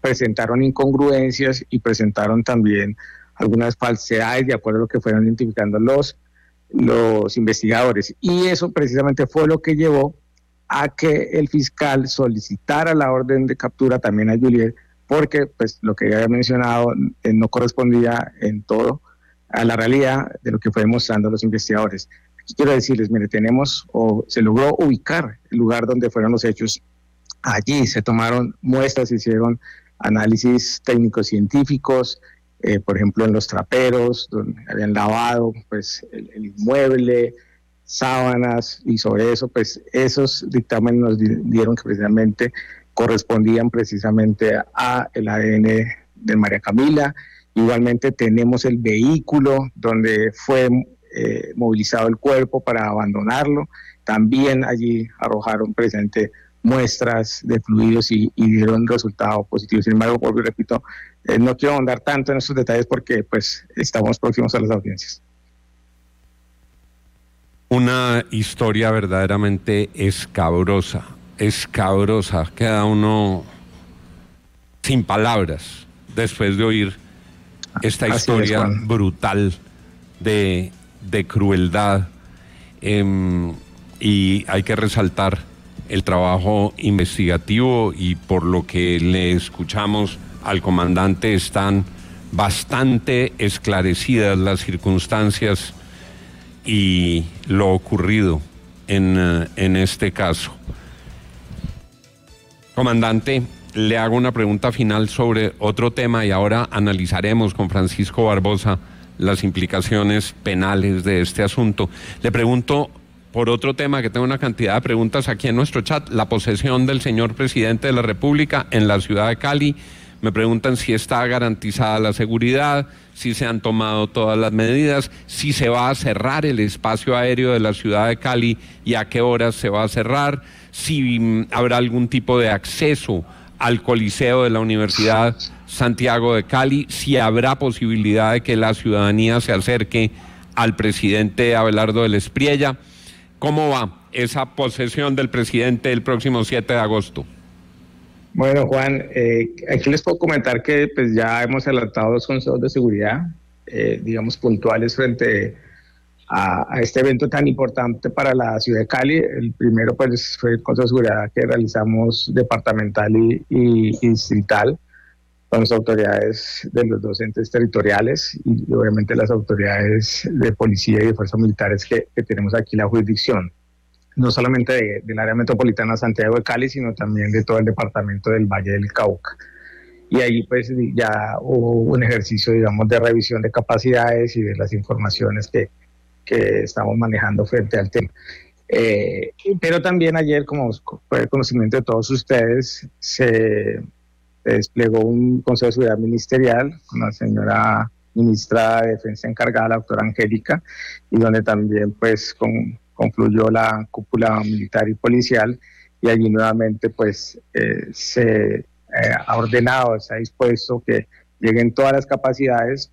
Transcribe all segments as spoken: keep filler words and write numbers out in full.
presentaron incongruencias y presentaron también algunas falsedades de acuerdo a lo que fueron identificando los, los investigadores. Y eso precisamente fue lo que llevó a que el fiscal solicitara la orden de captura también a Juliet, porque pues lo que ya había mencionado eh, no correspondía en todo a la realidad de lo que fue demostrando los investigadores. Aquí quiero decirles, mire, tenemos o se logró ubicar el lugar donde fueron los hechos. Allí se tomaron muestras, se hicieron análisis técnicos científicos, eh, por ejemplo en los traperos, donde habían lavado pues el, el inmueble, sábanas, y sobre eso pues esos dictámenes nos di- dieron que precisamente correspondían precisamente a el A D N de María Camila. Igualmente tenemos el vehículo donde fue eh, movilizado el cuerpo para abandonarlo. También allí arrojaron presente muestras de fluidos y, y dieron resultados positivos. Sin embargo, vuelvo y repito, eh, no quiero ahondar tanto en estos detalles porque pues estamos próximos a las audiencias. Una historia verdaderamente escabrosa, escabrosa. Queda uno sin palabras después de oír esta Así historia es, brutal de, de crueldad. Eh, y hay que resaltar el trabajo investigativo, y por lo que le escuchamos al comandante están bastante esclarecidas las circunstancias y lo ocurrido en, en este caso. Comandante, le hago una pregunta final sobre otro tema y ahora analizaremos con Francisco Barbosa las implicaciones penales de este asunto. Le pregunto por otro tema, que tengo una cantidad de preguntas aquí en nuestro chat: la posesión del señor presidente de la República en la ciudad de Cali. Me preguntan si está garantizada la seguridad, si se han tomado todas las medidas, si se va a cerrar el espacio aéreo de la ciudad de Cali y a qué horas se va a cerrar, si mm, habrá algún tipo de acceso al Coliseo de la Universidad Santiago de Cali, si habrá posibilidad de que la ciudadanía se acerque al presidente Abelardo del Espriella. ¿Cómo va esa posesión del presidente el próximo siete de agosto? Bueno, Juan, eh, aquí les puedo comentar que pues ya hemos adelantado dos consejos de seguridad, eh, digamos, puntuales frente a, a este evento tan importante para la ciudad de Cali. El primero pues fue el consejo de seguridad que realizamos departamental y, y, y distrital con las autoridades de los dos entes territoriales y, y obviamente las autoridades de policía y de fuerzas militares que, que tenemos aquí en la jurisdicción, no solamente de, del área metropolitana de Santiago de Cali, sino también de todo el departamento del Valle del Cauca. Y ahí pues ya hubo un ejercicio, digamos, de revisión de capacidades y de las informaciones que, que estamos manejando frente al tema. Eh, pero también ayer, como fue de conocimiento de todos ustedes, se desplegó un Consejo de Seguridad Ministerial con la señora ministra de Defensa encargada, la doctora Angélica, y donde también pues con concluyó la cúpula militar y policial, y allí nuevamente pues eh, se eh, ha ordenado, se ha dispuesto que lleguen todas las capacidades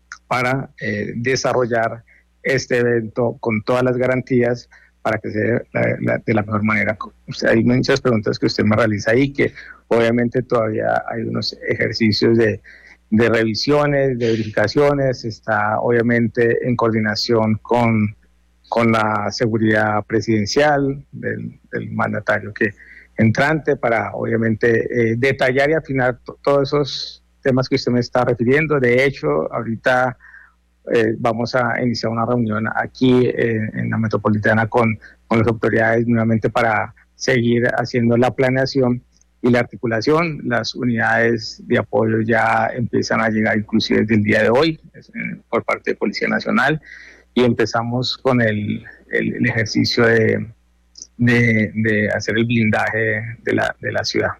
para eh, desarrollar este evento con todas las garantías para que sea la, la, de la mejor manera. O sea, hay muchas preguntas que usted me realiza ahí, que obviamente todavía hay unos ejercicios de, de revisiones, de verificaciones, está obviamente en coordinación con con la seguridad presidencial del, del mandatario que entrante para obviamente eh, detallar y afinar t- todos esos temas que usted me está refiriendo. De hecho, ahorita eh, vamos a iniciar una reunión aquí eh, en la metropolitana con, con las autoridades nuevamente para seguir haciendo la planeación y la articulación. Las unidades de apoyo ya empiezan a llegar inclusive desde el día de hoy eh, por parte de Policía Nacional. Y empezamos con el, el, el ejercicio de, de, de hacer el blindaje de la, de la ciudad.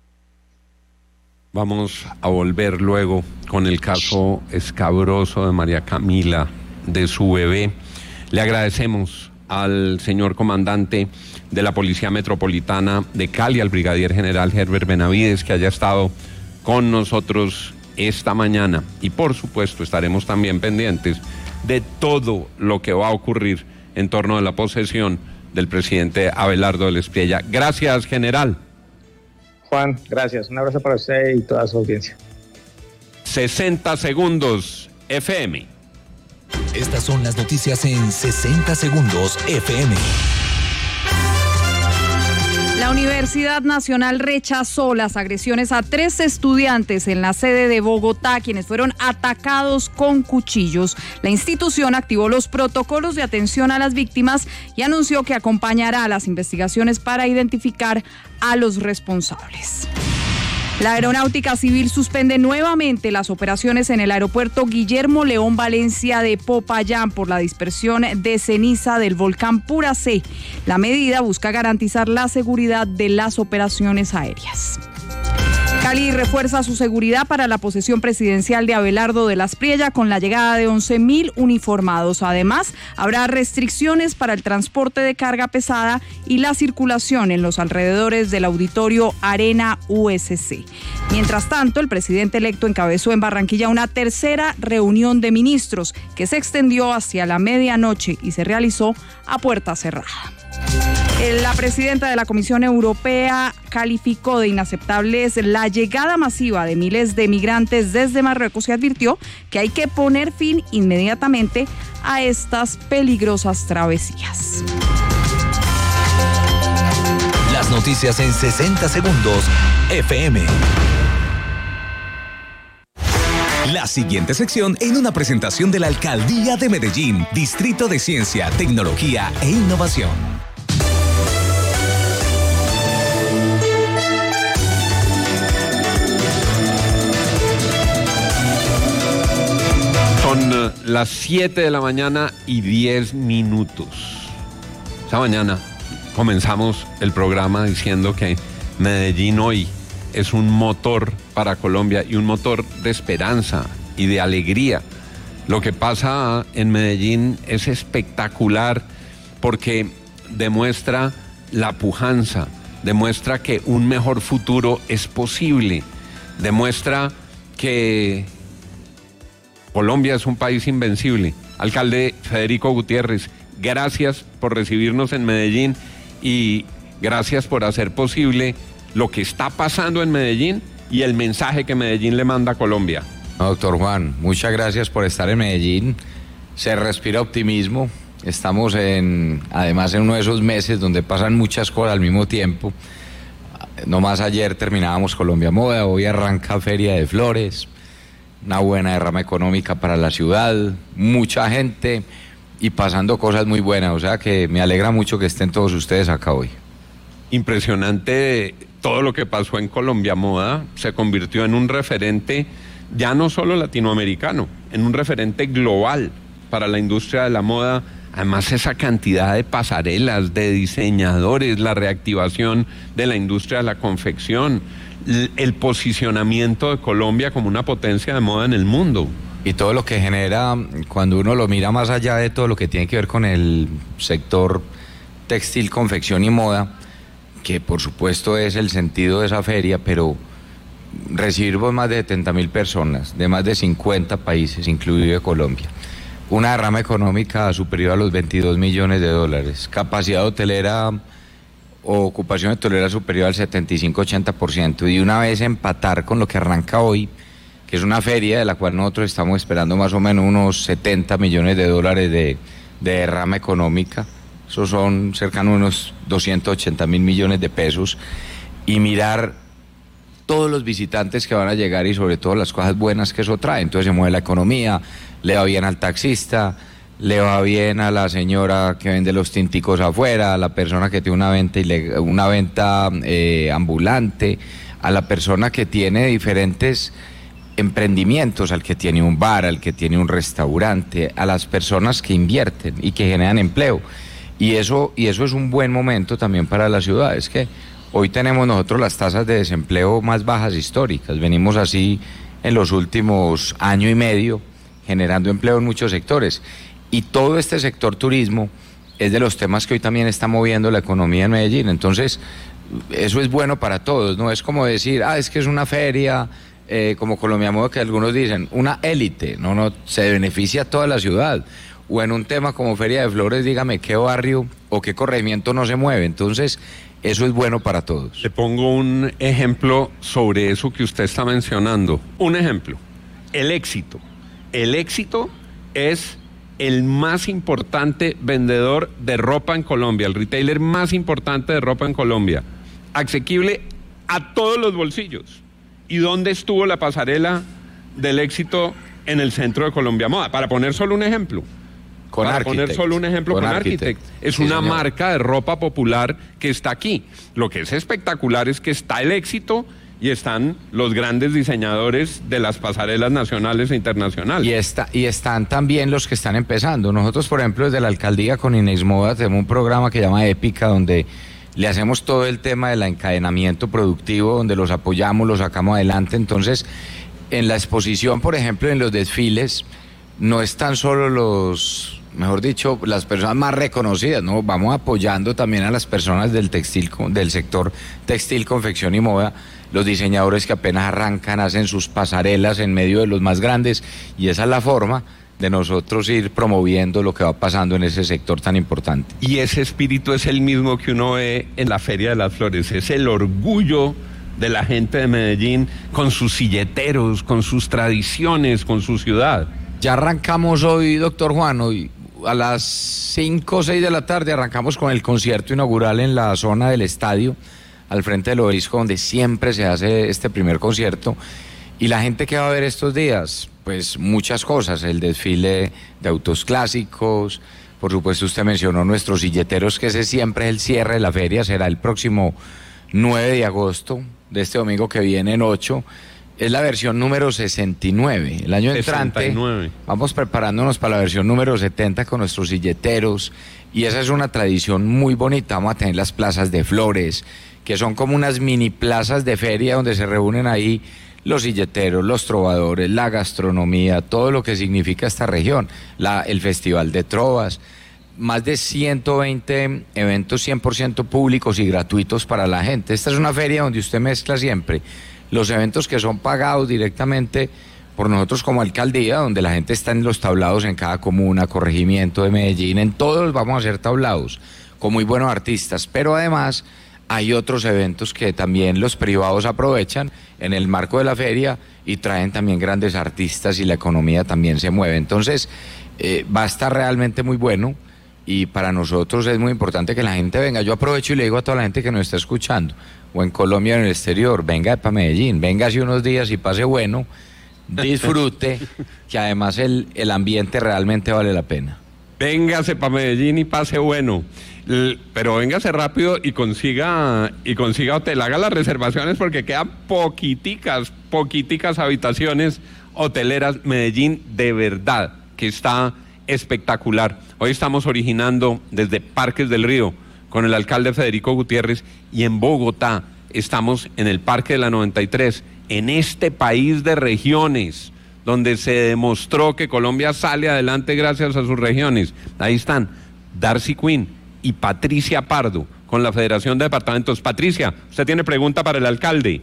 Vamos a volver luego con el caso escabroso de María Camila, de su bebé. Le agradecemos al señor comandante de la Policía Metropolitana de Cali, al brigadier general Herbert Benavides, que haya estado con nosotros esta mañana. Y por supuesto estaremos también pendientes de todo lo que va a ocurrir en torno a la posesión del presidente Abelardo del Espriella. Gracias, general. Juan, gracias. Un abrazo para usted y toda su audiencia. sesenta segundos F M. Estas son las noticias en sesenta segundos F M. La Universidad Nacional rechazó las agresiones a tres estudiantes en la sede de Bogotá, quienes fueron atacados con cuchillos. La institución activó los protocolos de atención a las víctimas y anunció que acompañará a las investigaciones para identificar a los responsables. La Aeronáutica Civil suspende nuevamente las operaciones en el aeropuerto Guillermo León Valencia de Popayán por la dispersión de ceniza del volcán Puracé. La medida busca garantizar la seguridad de las operaciones aéreas. Cali refuerza su seguridad para la posesión presidencial de Abelardo de las Priella con la llegada de once mil uniformados. Además, habrá restricciones para el transporte de carga pesada y la circulación en los alrededores del auditorio Arena U S C. Mientras tanto, el presidente electo encabezó en Barranquilla una tercera reunión de ministros que se extendió hacia la medianoche y se realizó a puerta cerrada. La presidenta de la Comisión Europea calificó de inaceptables la llegada masiva de miles de migrantes desde Marruecos y advirtió que hay que poner fin inmediatamente a estas peligrosas travesías. Las noticias en sesenta segundos F M. La siguiente sección en una presentación de la Alcaldía de Medellín, Distrito de Ciencia, Tecnología e Innovación. Son las siete de la mañana y diez minutos. Esta mañana comenzamos el programa diciendo que Medellín hoy es un motor para Colombia y un motor de esperanza y de alegría. Lo que pasa en Medellín es espectacular porque demuestra la pujanza, demuestra que un mejor futuro es posible, demuestra que Colombia es un país invencible. Alcalde Federico Gutiérrez, gracias por recibirnos en Medellín y gracias por hacer posible lo que está pasando en Medellín y el mensaje que Medellín le manda a Colombia. Doctor Juan, muchas gracias por estar en Medellín. Se respira optimismo. Estamos en, además en uno de esos meses donde pasan muchas cosas al mismo tiempo. No más ayer terminábamos Colombia Moda, hoy arranca Feria de Flores, una buena derrama económica para la ciudad, mucha gente y pasando cosas muy buenas. O sea que me alegra mucho que estén todos ustedes acá hoy. Impresionante todo lo que pasó en Colombia Moda, se convirtió en un referente ya no solo latinoamericano, en un referente global para la industria de la moda. Además, esa cantidad de pasarelas, de diseñadores, la reactivación de la industria de la confección, el posicionamiento de Colombia como una potencia de moda en el mundo. Y todo lo que genera, cuando uno lo mira más allá de todo lo que tiene que ver con el sector textil, confección y moda, que por supuesto es el sentido de esa feria, pero recibimos más de setenta mil personas de más de cincuenta países, incluido Colombia. Una derrama económica superior a los veintidós millones de dólares, capacidad hotelera o ocupación hotelera superior al setenta y cinco a ochenta por ciento, y una vez empatar con lo que arranca hoy, que es una feria de la cual nosotros estamos esperando más o menos unos setenta millones de dólares de, de derrama económica. Esos son cercanos a unos doscientos ochenta mil millones de pesos, y mirar todos los visitantes que van a llegar y sobre todo las cosas buenas que eso trae. Entonces se mueve la economía, le va bien al taxista, le va bien a la señora que vende los tinticos afuera, a la persona que tiene una venta, ileg- una venta eh, ambulante, a la persona que tiene diferentes emprendimientos, al que tiene un bar, al que tiene un restaurante, a las personas que invierten y que generan empleo. Y eso, y eso es un buen momento también para la ciudad. Es que hoy tenemos nosotros las tasas de desempleo más bajas históricas. Venimos así en los últimos año y medio generando empleo en muchos sectores. Y todo este sector turismo es de los temas que hoy también está moviendo la economía en Medellín. Entonces, eso es bueno para todos. No es como decir, ah, es que es una feria, eh, como Colombia Moda, que algunos dicen, una élite. No, no, se beneficia a toda la ciudad. O en un tema como Feria de Flores, dígame qué barrio o qué corregimiento no se mueve. Entonces, eso es bueno para todos. Le pongo un ejemplo sobre eso que usted está mencionando. Un ejemplo, el Éxito. El Éxito es el más importante vendedor de ropa en Colombia, el retailer más importante de ropa en Colombia, asequible a todos los bolsillos. ¿Y dónde estuvo la pasarela del Éxito en el centro de Colombia Moda? Para poner solo un ejemplo. Con Para Architect. poner solo un ejemplo, con, con Architect. Architect. Es sí, una señor. marca de ropa popular que está aquí. Lo que es espectacular es que está el Éxito y están los grandes diseñadores de las pasarelas nacionales e internacionales. Y, está, y están también los que están empezando. Nosotros, por ejemplo, desde la alcaldía con Inex Moda tenemos un programa que se llama Épica, donde le hacemos todo el tema del encadenamiento productivo, donde los apoyamos, los sacamos adelante. Entonces, en la exposición, por ejemplo, en los desfiles, no están solo los, mejor dicho, las personas más reconocidas, ¿no? Vamos apoyando también a las personas del textil, del sector textil, confección y moda, los diseñadores que apenas arrancan, hacen sus pasarelas en medio de los más grandes, y esa es la forma de nosotros ir promoviendo lo que va pasando en ese sector tan importante. Y ese espíritu es el mismo que uno ve en la Feria de las Flores, es el orgullo de la gente de Medellín con sus silleteros, con sus tradiciones, con su ciudad. Ya arrancamos hoy, doctor Juan, hoy a las cinco o seis de la tarde arrancamos con el concierto inaugural en la zona del estadio, al frente del obelisco, donde siempre se hace este primer concierto. ¿Y la gente que va a ver estos días? Pues muchas cosas, el desfile de autos clásicos, por supuesto usted mencionó nuestros silleteros, que ese siempre es el cierre de la feria, será el próximo nueve de agosto, de este domingo que viene en ocho, es la versión número sesenta y nueve, el año entrante sesenta y nueve. Vamos preparándonos para la versión número setenta con nuestros silleteros, y esa es una tradición muy bonita. Vamos a tener las plazas de flores, que son como unas mini plazas de feria donde se reúnen ahí los silleteros, los trovadores, la gastronomía, todo lo que significa esta región, la, el Festival de Trovas, más de ciento veinte eventos cien por ciento públicos y gratuitos para la gente. Esta es una feria donde usted mezcla siempre los eventos que son pagados directamente por nosotros como alcaldía, donde la gente está en los tablados en cada comuna, corregimiento de Medellín, en todos vamos a hacer tablados con muy buenos artistas, pero además hay otros eventos que también los privados aprovechan en el marco de la feria y traen también grandes artistas y la economía también se mueve. Entonces eh, va a estar realmente muy bueno y para nosotros es muy importante que la gente venga. Yo aprovecho y le digo a toda la gente que nos está escuchando, o en Colombia o en el exterior, venga para Medellín, venga hace unos días y pase bueno, disfrute, que además el, el ambiente realmente vale la pena. Véngase para Medellín y pase bueno. Pero véngase rápido y consiga y consiga hotel, haga las reservaciones porque quedan poquiticas, poquiticas habitaciones hoteleras. Medellín de verdad que está espectacular. Hoy estamos originando desde Parques del Río con el alcalde Federico Gutiérrez, y en Bogotá estamos en el Parque de la noventa y tres, en este país de regiones, donde se demostró que Colombia sale adelante gracias a sus regiones. Ahí están Darcy Quinn y Patricia Pardo con la Federación de Departamentos. Patricia, usted tiene pregunta para el alcalde.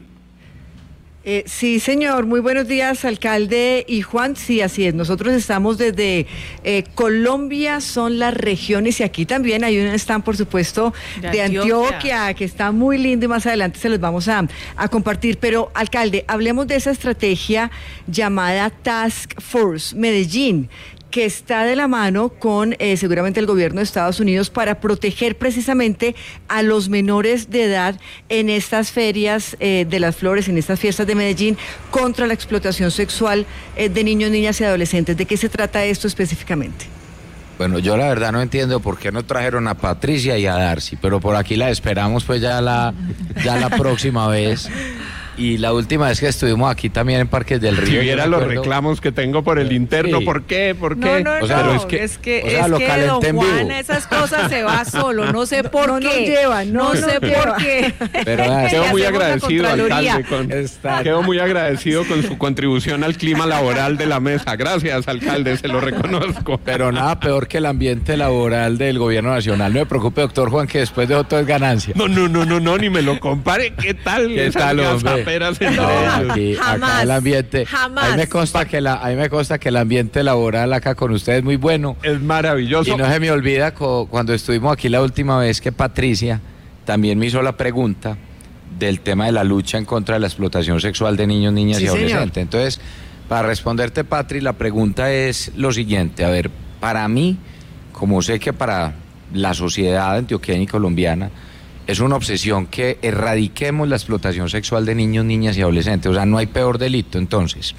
Eh, sí, señor. Muy buenos días, alcalde y Juan. Sí, así es. Nosotros estamos desde eh, Colombia, son las regiones, y aquí también hay un stand, por supuesto, de, de Antioquia. Antioquia, que está muy lindo y más adelante se los vamos a, a compartir. Pero, alcalde, hablemos de esa estrategia llamada Task Force Medellín, que está de la mano con eh, seguramente el gobierno de Estados Unidos para proteger precisamente a los menores de edad en estas ferias eh, de las flores, en estas fiestas de Medellín, contra la explotación sexual eh, de niños, niñas y adolescentes. ¿De qué se trata esto específicamente? Bueno, yo la verdad no entiendo por qué no trajeron a Patricia y a Darcy, pero por aquí la esperamos pues ya la, ya la próxima vez. Y la última vez que estuvimos aquí también en Parques del Río. Si viera los reclamos que tengo por el interno, sí. ¿Por qué? ¿Por qué? No, no, o sea, no, es que, es que, o sea, es que don Juan a esas cosas se va solo, no sé por no qué. Nos lleva, no, no sé lleva. por qué. Pero ah, quedo muy agradecido, alcalde, con, Está... quedo muy agradecido con su contribución al clima laboral de la mesa. Gracias, alcalde, se lo reconozco. Pero nada peor que el ambiente laboral del gobierno nacional. No me preocupe, doctor Juan, que después de todo es ganancia. No, no, no, no, no, ni me lo compare. ¿Qué tal? ¿Qué esas tal, gazaperas entre no, ellos? Aquí, jamás, acá el ambiente, jamás. Ahí me consta que la, ahí me consta que el ambiente laboral acá con ustedes es muy bueno. Es maravilloso. Y no se me olvida co, cuando estuvimos aquí la última vez que Patricia también me hizo la pregunta del tema de la lucha en contra de la explotación sexual de niños, niñas Sí, y adolescentes. señor. Entonces, para responderte, Patri, la pregunta es lo siguiente. A ver, para mí, como sé que para la sociedad antioqueña y colombiana es una obsesión que erradiquemos la explotación sexual de niños, niñas y adolescentes. O sea, no hay peor delito. Entonces,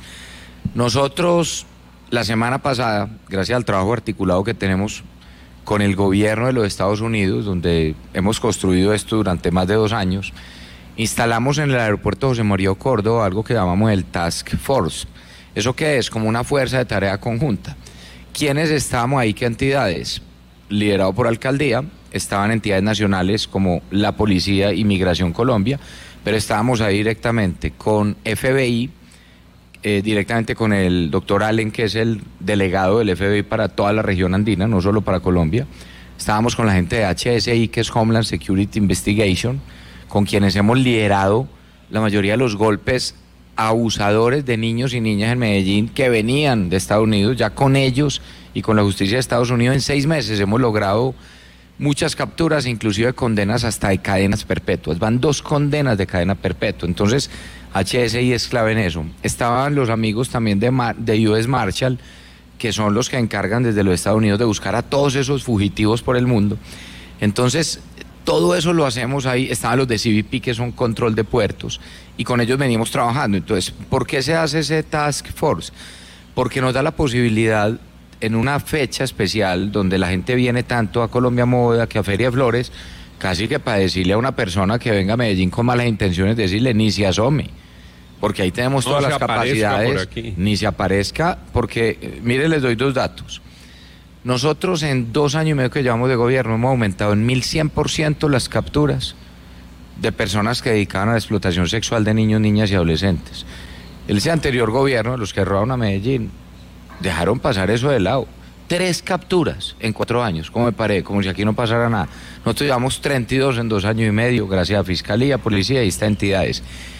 nosotros la semana pasada, gracias al trabajo articulado que tenemos con el gobierno de los Estados Unidos, donde hemos construido esto durante más de dos años, instalamos en el aeropuerto José María Córdoba algo que llamamos el Task Force. ¿Eso qué es? Como una fuerza de tarea conjunta. ¿Quiénes estábamos ahí? ¿Qué entidades? Liderado por alcaldía, estaban entidades nacionales como la Policía y Migración Colombia, pero estábamos ahí directamente con F B I, eh, directamente con el doctor Allen, que es el delegado del F B I para toda la región andina, no solo para Colombia. Estábamos con la gente de H S I, que es Homeland Security Investigation, con quienes hemos liderado la mayoría de los golpes a abusadores de niños y niñas en Medellín que venían de Estados Unidos. Ya con ellos y con la justicia de Estados Unidos en seis meses hemos logrado muchas capturas, inclusive condenas hasta de cadenas perpetuas. Van dos condenas de cadena perpetua. Entonces, H S I es clave en eso. Estaban los amigos también de, Mar de U S Marshall, que son los que encargan desde los Estados Unidos de buscar a todos esos fugitivos por el mundo. Entonces, todo eso lo hacemos ahí. Estaban los de C B P, que son control de puertos, y con ellos venimos trabajando. Entonces, ¿por qué se hace ese Task Force? Porque nos da la posibilidad, en una fecha especial, donde la gente viene tanto a Colombia Moda que a Feria de Flores, casi que para decirle a una persona que venga a Medellín con malas intenciones, decirle ni se asome, porque ahí tenemos No todas se las aparezca por capacidades, aquí. ni se aparezca, porque, eh, mire, les doy dos datos. Nosotros en dos años y medio que llevamos de gobierno hemos aumentado en mil cien por ciento las capturas de personas que dedicaban a la explotación sexual de niños, niñas y adolescentes. Ese anterior gobierno, los que robaron a Medellín, dejaron pasar eso de lado. Tres capturas en cuatro años, como me parece, como si aquí no pasara nada. Nosotros llevamos treinta y dos en dos años y medio, gracias a Fiscalía, Policía y estas entidades.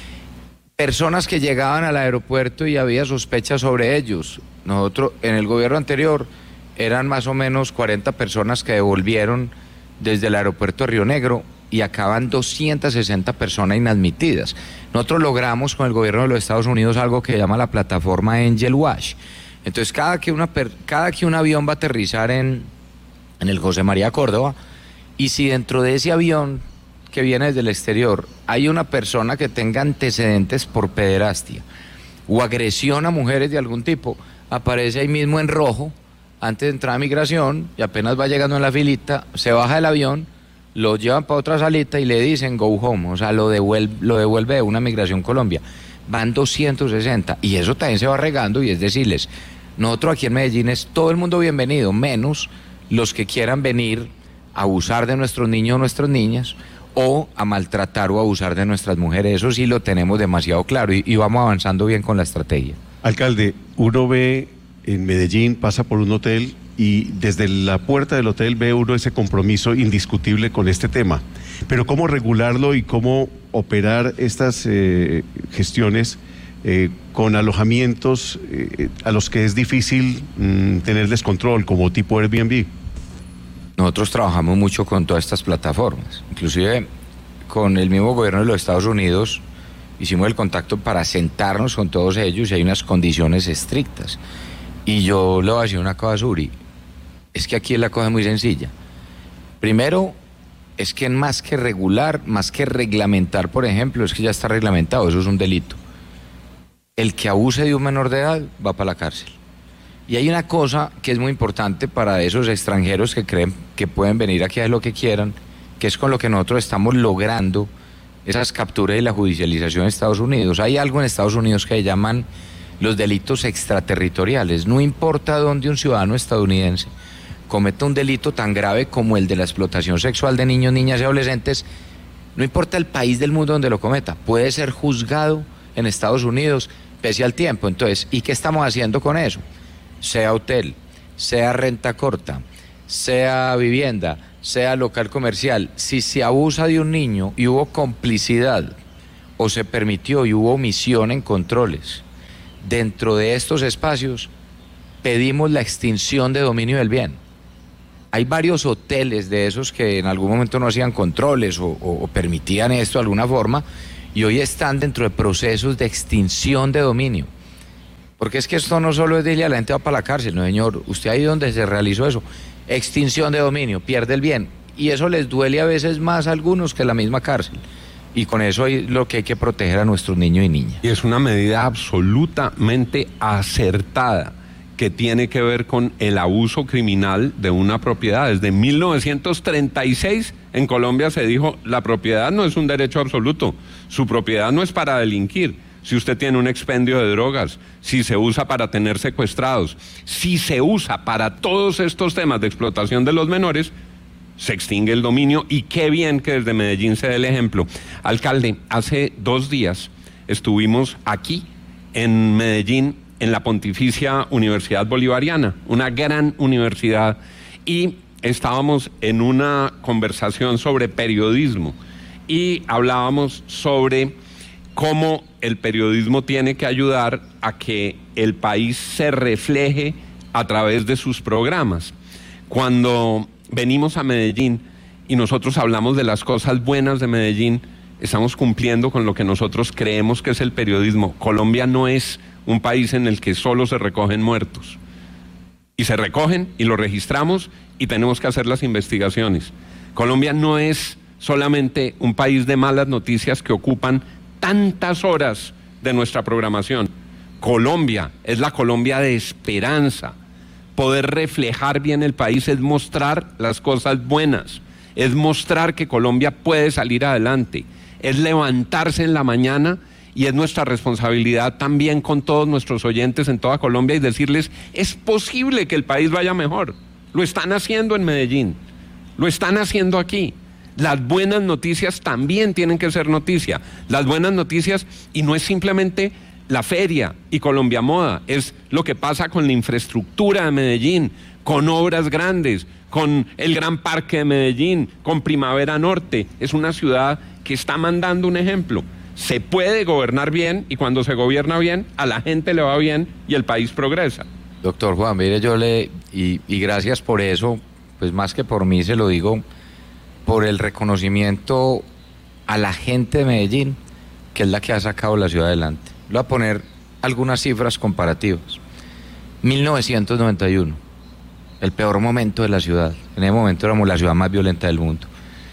Personas que llegaban al aeropuerto y había sospechas sobre ellos. Nosotros, en el gobierno anterior, eran más o menos cuarenta personas que devolvieron desde el aeropuerto de Río Negro, y acaban doscientas sesenta personas inadmitidas. Nosotros logramos con el gobierno de los Estados Unidos algo que se llama la plataforma Angel Wash. Entonces, cada que, una per, cada que un avión va a aterrizar en, en el José María Córdoba, y si dentro de ese avión que viene desde el exterior hay una persona que tenga antecedentes por pederastia o agresión a mujeres de algún tipo, aparece ahí mismo en rojo antes de entrar a migración, y apenas va llegando en la filita, se baja del avión, lo llevan para otra salita y le dicen go home, o sea, lo devuelve, lo devuelve de una Migración Colombia. Van doscientos sesenta, y eso también se va regando, y es decirles, nosotros aquí en Medellín es todo el mundo bienvenido, menos los que quieran venir a abusar de nuestros niños o nuestras niñas, o a maltratar o abusar de nuestras mujeres. Eso sí lo tenemos demasiado claro, y, y vamos avanzando bien con la estrategia. Alcalde, uno ve en Medellín, pasa por un hotel y desde la puerta del hotel ve uno ese compromiso indiscutible con este tema. Pero ¿cómo regularlo y cómo operar estas eh, gestiones eh, con alojamientos eh, a los que es difícil mm, tenerles control, como tipo Airbnb? Nosotros trabajamos mucho con todas estas plataformas, inclusive con el mismo gobierno de los Estados Unidos hicimos el contacto para sentarnos con todos ellos, y hay unas condiciones estrictas. Y yo le voy a decir una cosa, Suri, es que aquí la cosa es muy sencilla. Primero, es que más que regular, más que reglamentar, por ejemplo, es que ya está reglamentado, eso es un delito. El que abuse de un menor de edad va para la cárcel. Y hay una cosa que es muy importante para esos extranjeros que creen que pueden venir aquí a hacer lo que quieran, que es con lo que nosotros estamos logrando esas capturas y la judicialización en Estados Unidos. Hay algo en Estados Unidos que llaman los delitos extraterritoriales. No importa dónde un ciudadano estadounidense cometa un delito tan grave como el de la explotación sexual de niños, niñas y adolescentes, no importa el país del mundo donde lo cometa, puede ser juzgado en Estados Unidos pese al tiempo. Entonces, ¿y qué estamos haciendo con eso? Sea hotel, sea renta corta, sea vivienda, sea local comercial, si se abusa de un niño y hubo complicidad o se permitió y hubo omisión en controles dentro de estos espacios, pedimos la extinción de dominio del bien. hay varios hoteles de esos que en algún momento no hacían controles o, o, o permitían esto de alguna forma y hoy están dentro de procesos de extinción de dominio. Porque es que esto no solo es decirle a la gente va para la cárcel, no señor, usted ahí donde se realizó eso, extinción de dominio, pierde el bien. Y eso les duele a veces más a algunos que la misma cárcel. Y con eso es lo que hay que proteger a nuestros niños y niñas. Y es una medida absolutamente acertada que tiene que ver con el abuso criminal de una propiedad. Desde mil novecientos treinta y seis en Colombia se dijo, la propiedad no es un derecho absoluto, su propiedad no es para delinquir. Si usted tiene un expendio de drogas, si se usa para tener secuestrados, si se usa para todos estos temas de explotación de los menores, se extingue el dominio y qué bien que desde Medellín se dé el ejemplo. Alcalde, hace dos días estuvimos aquí en Medellín en la Pontificia Universidad Bolivariana, una gran universidad, y estábamos en una conversación sobre periodismo y hablábamos sobre cómo el periodismo tiene que ayudar a que el país se refleje a través de sus programas. Cuando venimos a Medellín y nosotros hablamos de las cosas buenas de Medellín, estamos cumpliendo con lo que nosotros creemos que es el periodismo. Colombia no es un país en el que solo se recogen muertos. Y se recogen y lo registramos y tenemos que hacer las investigaciones. Colombia no es solamente un país de malas noticias que ocupan tantas horas de nuestra programación. Colombia es la Colombia de esperanza. Poder reflejar bien el país es mostrar las cosas buenas, es mostrar que Colombia puede salir adelante, es levantarse en la mañana y es nuestra responsabilidad también con todos nuestros oyentes en toda Colombia y decirles, es posible que el país vaya mejor. Lo están haciendo en Medellín, lo están haciendo aquí. Las buenas noticias también tienen que ser noticia. Las buenas noticias, y no es simplemente la feria y Colombia Moda, es lo que pasa con la infraestructura de Medellín, con obras grandes, con el Gran Parque de Medellín, con Primavera Norte. Es una ciudad que está mandando un ejemplo. Se puede gobernar bien y cuando se gobierna bien, a la gente le va bien y el país progresa. Doctor Juan, mire, yo le, y, y gracias por eso, pues más que por mí se lo digo, por el reconocimiento a la gente de Medellín, que es la que ha sacado la ciudad adelante. Le voy a poner algunas cifras comparativas. mil novecientos noventa y uno, el peor momento de la ciudad. En ese momento éramos la ciudad más violenta del mundo.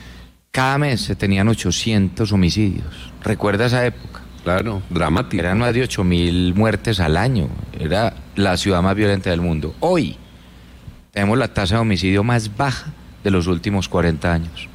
Cada mes se tenían ochocientos homicidios. ¿Recuerda esa época? Claro, dramático. Eran más de ocho mil muertes al año. Era la ciudad más violenta del mundo. Hoy tenemos la tasa de homicidio más baja de los últimos cuarenta años.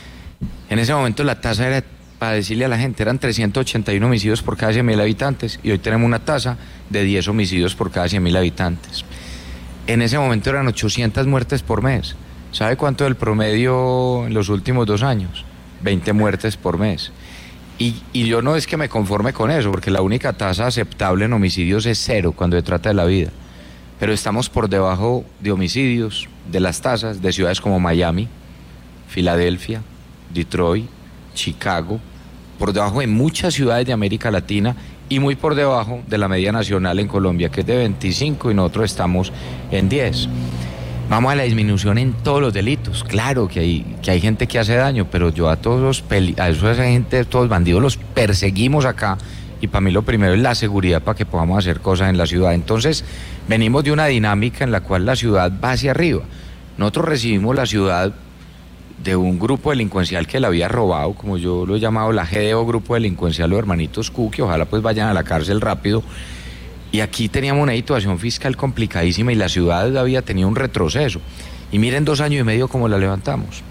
En ese momento la tasa era, para decirle a la gente, eran trescientos ochenta y uno homicidios por cada cien mil habitantes y hoy tenemos una tasa de diez homicidios por cada cien mil habitantes. En ese momento eran ochocientas muertes por mes. ¿Sabe cuánto es el promedio en los últimos dos años? veinte muertes por mes. Y, y yo no es que me conforme con eso, porque la única tasa aceptable en homicidios es cero cuando se trata de la vida. Pero estamos por debajo de homicidios, de las tasas de ciudades como Miami, Filadelfia, Detroit, Chicago, por debajo de muchas ciudades de América Latina y muy por debajo de la media nacional en Colombia, que es de veinticinco y nosotros estamos en diez. Vamos a la disminución en todos los delitos. Claro que hay, que hay gente que hace daño, pero yo a todos los peli- a esa gente, todos los bandidos los perseguimos acá. Y para mí lo primero es la seguridad para que podamos hacer cosas en la ciudad. Entonces, venimos de una dinámica en la cual la ciudad va hacia arriba. Nosotros recibimos la ciudad de un grupo delincuencial que la había robado, como yo lo he llamado, la G D O, grupo delincuencial, los hermanitos Q, que ojalá pues vayan a la cárcel rápido. Y aquí teníamos una situación fiscal complicadísima y la ciudad había tenido un retroceso. Y miren dos años y medio cómo la levantamos.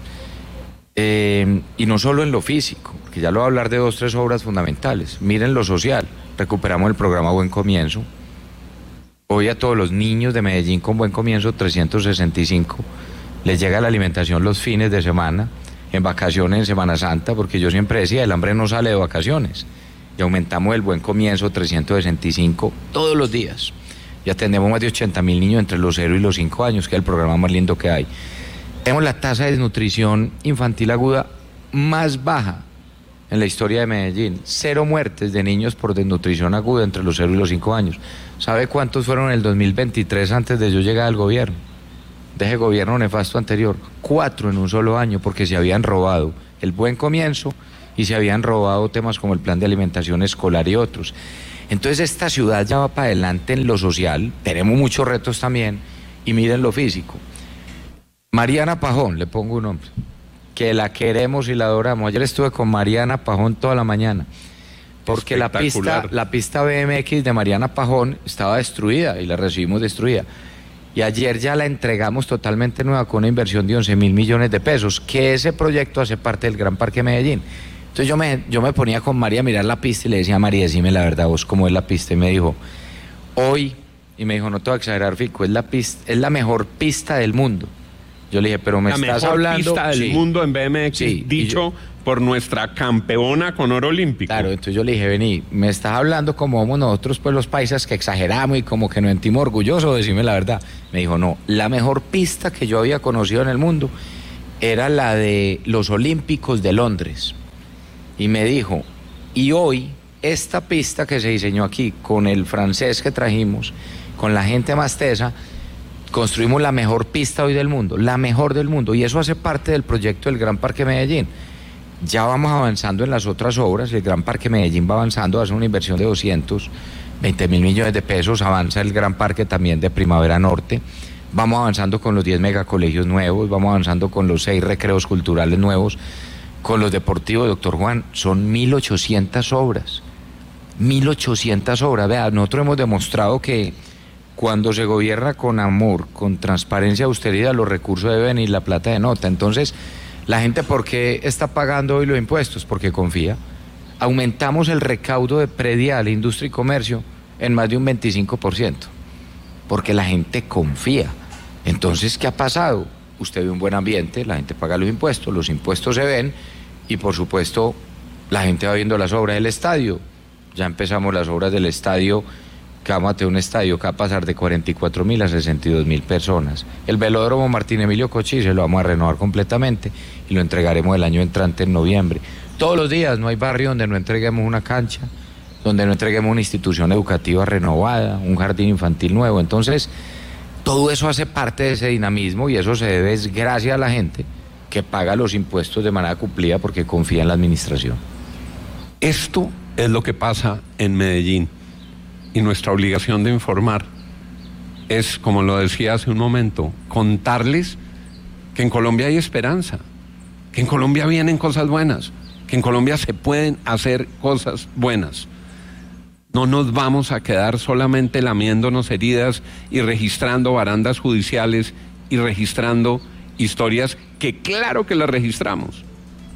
Eh, y no solo en lo físico, porque ya lo voy a hablar de dos, tres obras fundamentales. Miren lo social, recuperamos el programa Buen Comienzo. Hoy a todos los niños de Medellín con Buen Comienzo trescientos sesenta y cinco les llega la alimentación los fines de semana, en vacaciones, en Semana Santa, porque yo siempre decía, el hambre no sale de vacaciones. Y aumentamos el Buen Comienzo trescientos sesenta y cinco todos los días. Y atendemos más de ochenta mil niños entre los cero y los cinco años, que es el programa más lindo que hay. Tenemos la tasa de desnutrición infantil aguda más baja en la historia de Medellín. Cero muertes de niños por desnutrición aguda entre los cero y los cinco años. ¿Sabe cuántos fueron en el dos mil veintitrés antes de yo llegar al gobierno? de ese gobierno nefasto anterior, cuatro en un solo año, porque se habían robado el Buen Comienzo y se habían robado temas como el plan de alimentación escolar y otros. Entonces esta ciudad ya va para adelante en lo social, tenemos muchos retos también, y miren lo físico. Mariana Pajón, le pongo un nombre, que la queremos y la adoramos. Ayer estuve con Mariana Pajón toda la mañana, porque la pista, la pista B M X de Mariana Pajón estaba destruida y la recibimos destruida. Y ayer ya la entregamos totalmente nueva con una inversión de once mil millones de pesos, que ese proyecto hace parte del Gran Parque Medellín. Entonces yo me, yo me ponía con María a mirar la pista y le decía a María, decime la verdad, vos cómo es la pista. Y me dijo, hoy, y me dijo, no te voy a exagerar, Fico, es la, pista, es la mejor pista del mundo. Yo le dije, pero me la estás mejor hablando... pista del sí, mundo en B M X, sí, dicho yo, por nuestra campeona con oro olímpico. Claro, entonces yo le dije, vení, me estás hablando como somos nosotros, pues los paisas, que exageramos y como que nos sentimos orgullosos, decime la verdad. Me dijo, no, la mejor pista que yo había conocido en el mundo era la de los Olímpicos de Londres. Y me dijo, y hoy esta pista que se diseñó aquí, con el francés que trajimos, con la gente más tesa, construimos la mejor pista hoy del mundo, la mejor del mundo, y eso hace parte del proyecto del Gran Parque Medellín. Ya vamos avanzando en las otras obras, el Gran Parque Medellín va avanzando, hace una inversión de doscientos veinte mil millones de pesos, avanza el Gran Parque también de Primavera Norte, vamos avanzando con los diez megacolegios nuevos, vamos avanzando con los seis recreos culturales nuevos, con los deportivos, doctor Juan, son mil ochocientas obras, mil ochocientas obras. Vea, nosotros hemos demostrado que cuando se gobierna con amor, con transparencia, austeridad, los recursos deben ir, la plata de nota. Entonces, la gente, ¿por qué está pagando hoy los impuestos? Porque confía. Aumentamos el recaudo de predial, industria y comercio en más de un veinticinco por ciento, porque la gente confía. Entonces, ¿qué ha pasado? Usted ve un buen ambiente, la gente paga los impuestos, los impuestos se ven y, por supuesto, la gente va viendo las obras del estadio. Ya empezamos las obras del estadio, que vamos a tener un estadio que va a pasar de cuarenta y cuatro mil a sesenta y dos mil personas. El velódromo Martín Emilio Cochise lo vamos a renovar completamente y lo entregaremos el año entrante en noviembre. Todos los días no hay barrio donde no entreguemos una cancha, donde no entreguemos una institución educativa renovada, un jardín infantil nuevo. Entonces, todo eso hace parte de ese dinamismo y eso se debe es gracias a la gente que paga los impuestos de manera cumplida porque confía en la administración. Esto es lo que pasa en Medellín y nuestra obligación de informar es, como lo decía hace un momento, contarles que en Colombia hay esperanza, que en Colombia vienen cosas buenas, que en Colombia se pueden hacer cosas buenas. No nos vamos a quedar solamente lamiéndonos heridas y registrando barandas judiciales y registrando historias que claro que las registramos.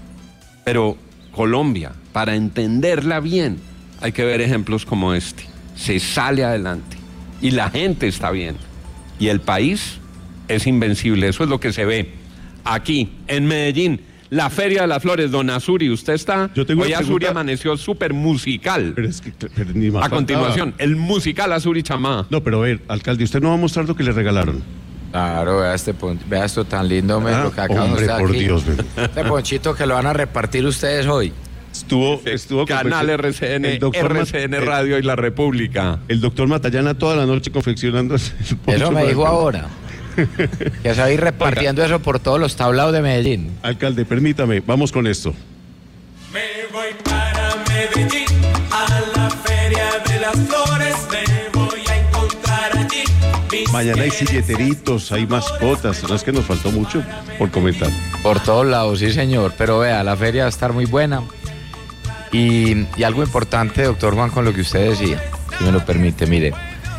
Pero Colombia, para entenderla bien, hay que ver ejemplos como este. Se sale adelante y la gente está bien. Y el país es invencible. Eso es lo que se ve aquí, en Medellín. La Feria de las Flores, don Azuri, usted está... Yo tengo hoy una Azuri pregunta... amaneció súper musical. Pero es que, pero ni más a continuación, faltaba. el musical Azuri Chamá. No, pero a ver, alcalde, usted no va a mostrar lo que le regalaron. Claro, vea, este pon... vea esto tan lindo, me, Ah, lo que acaban hombre, usted por aquí. Dios, men. Este ponchito que lo van a repartir ustedes hoy. Estuvo, estuvo Canal R C N, el doctor R C N Mat- Radio y La República. El doctor Matallana toda la noche confeccionando ese poncho Eso me para- dijo ahora. Que se va a ir repartiendo eso por todos los tablados de Medellín. Alcalde, permítame, vamos con esto. Me voy para Medellín, a la Feria de las Flores, me voy a encontrar allí. mis Mañana hay quieres silleteritos, hay mascotas, no es que nos faltó mucho por comentar. Por todos lados, sí señor. Pero vea, la feria va a estar muy buena. Y, y algo importante, doctor Juan, con lo que usted decía, si me lo permite, mire.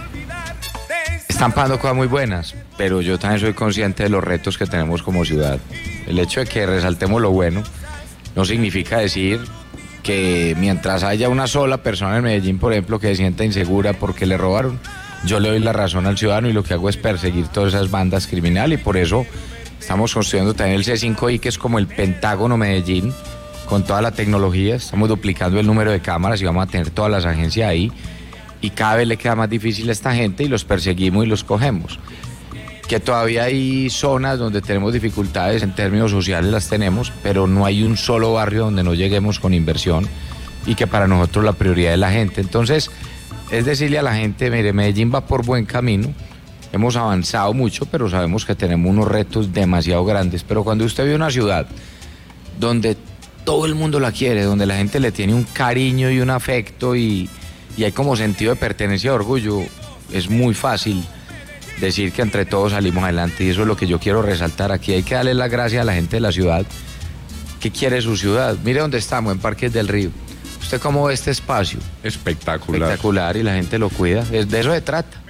Están pasando cosas muy buenas, pero yo también soy consciente de los retos que tenemos como ciudad. El hecho de que resaltemos lo bueno no significa decir que mientras haya una sola persona en Medellín, por ejemplo, que se sienta insegura porque le robaron, yo le doy la razón al ciudadano y lo que hago es perseguir todas esas bandas criminales y por eso estamos construyendo también el C cinco I, que es como el Pentágono Medellín, con toda la tecnología. Estamos duplicando el número de cámaras y vamos a tener todas las agencias ahí. Y cada vez le queda más difícil a esta gente y los perseguimos y los cogemos. Que todavía hay zonas donde tenemos dificultades en términos sociales, las tenemos, pero no hay un solo barrio donde no lleguemos con inversión y que para nosotros la prioridad es la gente. Entonces, es decirle a la gente, mire, Medellín va por buen camino, hemos avanzado mucho, pero sabemos que tenemos unos retos demasiado grandes. Pero cuando usted ve una ciudad donde todo el mundo la quiere, donde la gente le tiene un cariño y un afecto y, y hay como sentido de pertenencia y orgullo, es muy fácil decir que entre todos salimos adelante, y eso es lo que yo quiero resaltar aquí. Hay que darle las gracias a la gente de la ciudad que quiere su ciudad. Mire dónde estamos, en Parques del Río. ¿Usted cómo ve este espacio? Espectacular. Espectacular, y la gente lo cuida. Es, de eso se trata.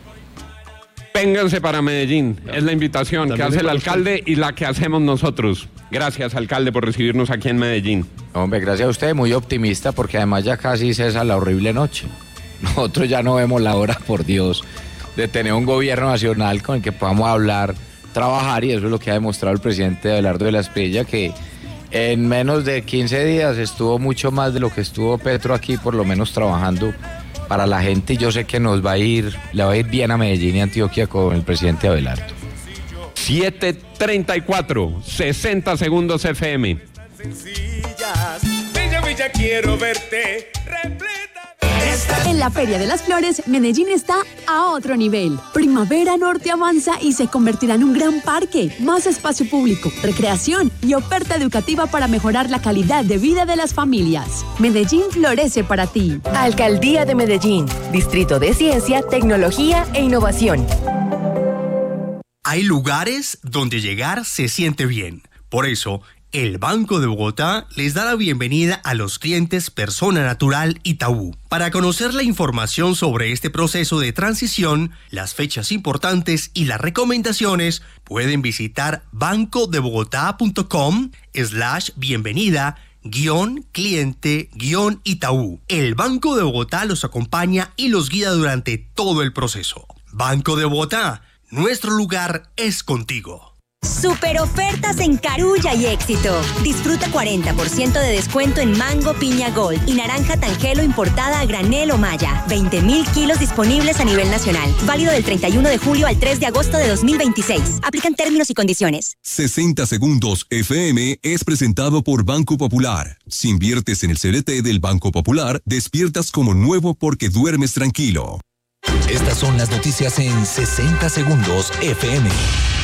Vénganse para Medellín. Es la invitación que hace el alcalde y la que hacemos nosotros. Gracias, alcalde, por recibirnos aquí en Medellín. Hombre, gracias a usted, muy optimista, porque además ya casi cesa la horrible noche. Nosotros ya no vemos la hora, por Dios, de tener un gobierno nacional con el que podamos hablar, trabajar, y eso es lo que ha demostrado el presidente Abelardo de la Espriella, que en menos de quince días estuvo mucho más de lo que estuvo Petro aquí, por lo menos trabajando para la gente, y yo sé que nos va a ir, le va a ir bien a Medellín y Antioquia con el presidente Abelardo. siete treinta y cuatro, sesenta segundos F M. Bella, bella, quiero verte repleta. En la Feria de las Flores, Medellín está a otro nivel. Primavera Norte avanza y se convertirá en un gran parque, más espacio público, recreación y oferta educativa para mejorar la calidad de vida de las familias. Medellín florece para ti. Alcaldía de Medellín, Distrito de Ciencia, Tecnología e Innovación. Hay lugares donde llegar se siente bien. Por eso, el Banco de Bogotá les da la bienvenida a los clientes Persona Natural Itaú. Para conocer la información sobre este proceso de transición, las fechas importantes y las recomendaciones, pueden visitar bancodebogotá.com slash bienvenida guión cliente guión Itaú. El Banco de Bogotá los acompaña y los guía durante todo el proceso. Banco de Bogotá, nuestro lugar es contigo. Super ofertas en Carulla y Éxito. Disfruta cuarenta por ciento de descuento en mango piña gold y naranja tangelo importada a granel o malla. veinte mil kilos disponibles a nivel nacional. Válido del treinta y uno de julio al tres de agosto de dos mil veintiséis. Aplican términos y condiciones. sesenta segundos F M es presentado por Banco Popular. Si inviertes en el C D T del Banco Popular, despiertas como nuevo porque duermes tranquilo. Estas son las noticias en sesenta segundos F M.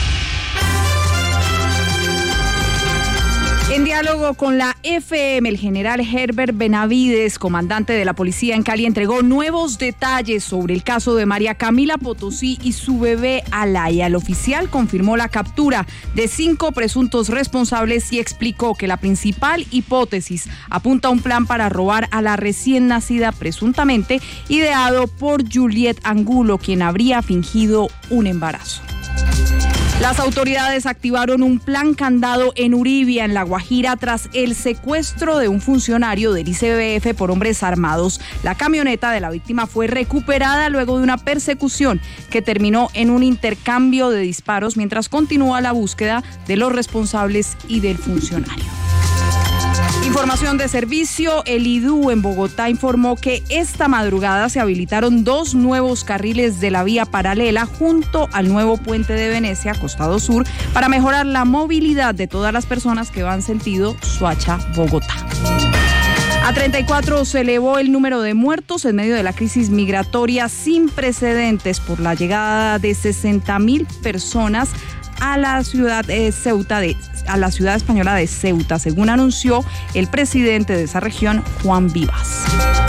En diálogo con la F M, el general Herbert Benavides, comandante de la policía en Cali, entregó nuevos detalles sobre el caso de María Camila Potosí y su bebé Alaya. El oficial confirmó la captura de cinco presuntos responsables y explicó que la principal hipótesis apunta a un plan para robar a la recién nacida, presuntamente ideado por Juliet Angulo, quien habría fingido un embarazo. Las autoridades activaron un plan candado en Uribia, en La Guajira, tras el secuestro de un funcionario del I C B F por hombres armados. La camioneta de la víctima fue recuperada luego de una persecución que terminó en un intercambio de disparos mientras continúa la búsqueda de los responsables y del funcionario. Información de servicio, el I D U en Bogotá informó que esta madrugada se habilitaron dos nuevos carriles de la vía paralela junto al nuevo puente de Venecia, costado sur, para mejorar la movilidad de todas las personas que van sentido Soacha-Bogotá. A treinta y cuatro se elevó el número de muertos en medio de la crisis migratoria sin precedentes por la llegada de sesenta mil personas a la ciudad de Ceuta de a la ciudad española de Ceuta, según anunció el presidente de esa región, Juan Vivas.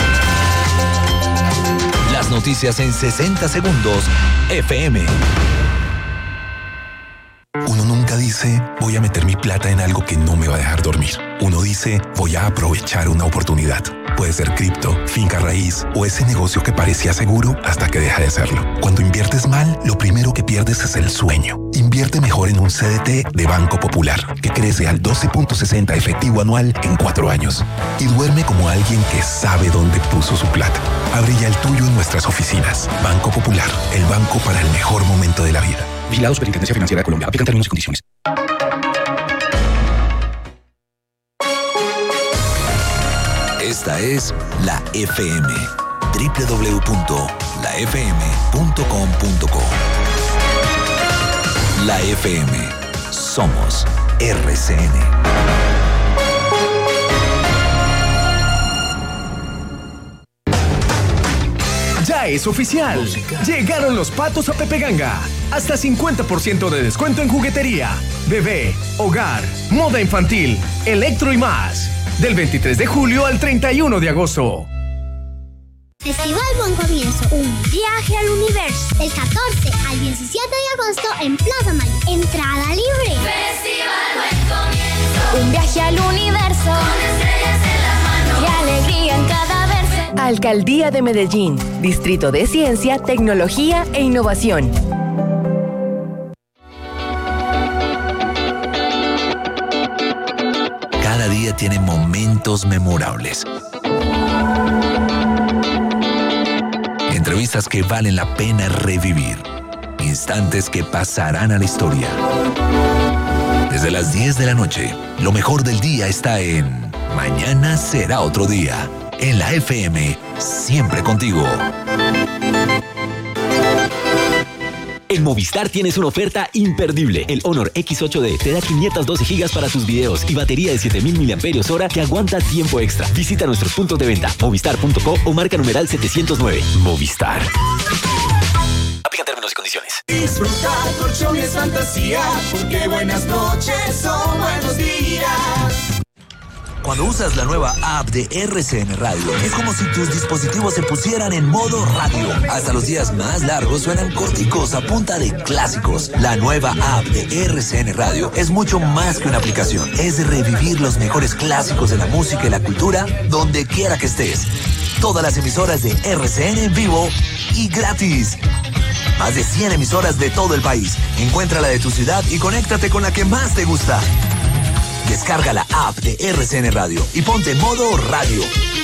Las noticias en sesenta segundos F M. Uno nunca dice, voy a meter mi plata en algo que no me va a dejar dormir. Uno dice, voy a aprovechar una oportunidad. Puede ser cripto, finca raíz o ese negocio que parecía seguro hasta que deja de serlo. Cuando inviertes mal, lo primero que pierdes es el sueño. Invierte mejor en un C D T de Banco Popular, que crece al doce punto sesenta efectivo anual en cuatro años. Y duerme como alguien que sabe dónde puso su plata. Abre ya el tuyo en nuestras oficinas. Banco Popular, el banco para el mejor momento de la vida. Vigilado Superintendencia Financiera de Colombia. Aplican términos y condiciones. Esta es la F M. doble u doble u doble u punto la f m punto com punto co. La F M. Somos R C N. Ya ya es oficial. Llegaron los patos a Pepe Ganga. Hasta cincuenta por ciento de descuento en juguetería, bebé, hogar, moda infantil, electro y más. Del veintitrés de julio al treinta y uno de agosto. Festival Buen Comienzo, un viaje al universo. Del catorce al diecisiete de agosto en Plaza Mayor. Entrada libre. Festival Buen Comienzo. Un viaje al universo. Con estrellas en las manos. Y alegría en cada verso. Alcaldía de Medellín, Distrito de Ciencia, Tecnología e Innovación. Cada día tiene momentos memorables. Entrevistas que valen la pena revivir. Instantes que pasarán a la historia. Desde las diez de la noche, lo mejor del día está en Mañana será otro día. En la F M, siempre contigo. En Movistar tienes una oferta imperdible. El Honor X ocho D te da quinientos doce gigas para tus videos y batería de siete mil miliamperios hora que aguanta tiempo extra. Visita nuestros puntos de venta, movistar punto co o marca numeral setecientos nueve. Movistar. Aplican términos y condiciones. Disfrutar colchones fantasía, porque buenas noches son buenos días. Cuando usas la nueva app de R C N Radio, es como si tus dispositivos se pusieran en modo radio. Hasta los días más largos suenan corticos a punta de clásicos. La nueva app de R C N Radio es mucho más que una aplicación. Es revivir los mejores clásicos de la música y la cultura donde quiera que estés. Todas las emisoras de R C N en vivo y gratis. Más de cien emisoras de todo el país. Encuentra la de tu ciudad y conéctate con la que más te gusta. Descarga la app de R C N Radio y ponte en modo radio.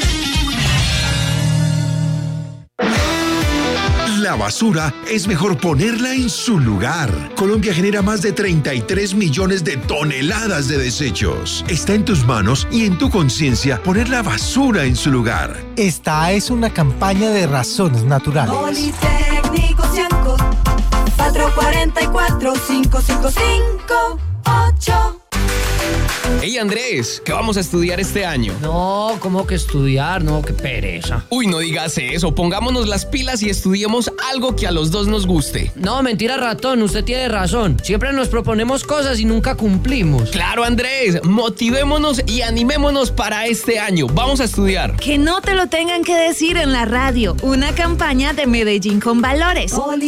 La basura es mejor ponerla en su lugar. Colombia genera más de treinta y tres millones de toneladas de desechos. Está en tus manos y en tu conciencia poner la basura en su lugar. Esta es una campaña de Razones Naturales. Politécnico Cianco, cuatro cuatro cuatro, cinco cinco cinco ocho. Hey Andrés, ¿qué vamos a estudiar este año? No, ¿cómo que estudiar? No, qué pereza. Uy, no digas eso, pongámonos las pilas y estudiemos algo que a los dos nos guste. No, mentira, ratón, usted tiene razón. Siempre nos proponemos cosas y nunca cumplimos. Claro, Andrés, motivémonos y animémonos para este año. Vamos a estudiar. Que no te lo tengan que decir en la radio. Una campaña de Medellín con Valores.